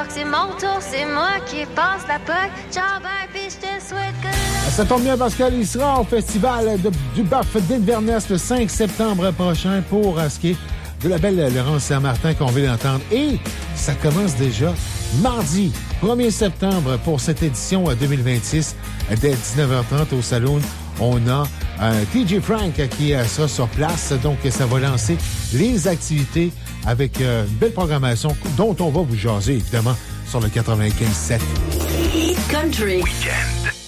c'est mon tour, c'est moi qui passe la POC. Ciao, bye, puis je te souhaite que... Ça tombe bien parce qu'il sera au festival du Bœuf d'Inverness le 5 septembre prochain pour ce qui est de la belle Laurence Saint-Martin qu'on vient d'entendre. Et ça commence déjà mardi 1er septembre pour cette édition 2026 dès 19h30 au Saloon. On a TJ Frank qui sera sur place, donc ça va lancer les activités avec une belle programmation dont on va vous jaser évidemment sur le 95.7. Country. Weekend.